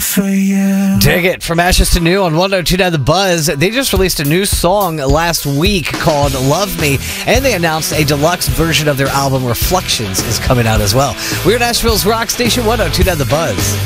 for you. Dig it. From Ashes to New on 102.9 The Buzz. They just released a new song last week called Love Me, and they announced a deluxe version of their album Reflections is coming out as well. We're Nashville's rock station, 102.9 The Buzz.